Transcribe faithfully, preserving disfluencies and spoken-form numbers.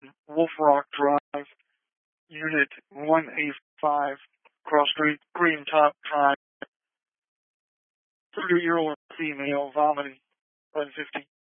Wolf Rock Drive, Unit one A five, Cross Street, Green Top Drive. thirty-year-old female vomiting, one fifty.